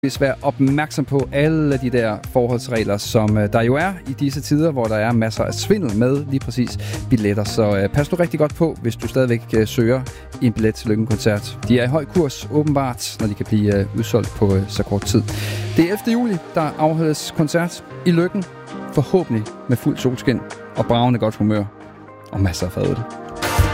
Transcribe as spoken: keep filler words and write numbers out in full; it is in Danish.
være opmærksom på alle de der forholdsregler, som uh, der jo er i disse tider, hvor der er masser af svindel med lige præcis billetter. Så uh, pas nu rigtig godt på, hvis du stadigvæk uh, søger en billet til Lykken-koncert. De er i høj kurs, åbenbart, når de kan blive uh, udsolgt på uh, så kort tid. Det er ellevte juli, der afholdes koncert i Lykken. Forhåbentlig med fuld solskin og bravende godt humør og masser af fadøl.